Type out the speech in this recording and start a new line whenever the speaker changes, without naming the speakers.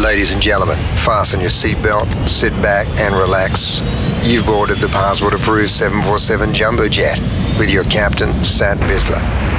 Ladies and gentlemen, fasten your seatbelt, sit back and relax. You've boarded the passport-approved 747 Jumbo Jet with your captain, Sat Bisler.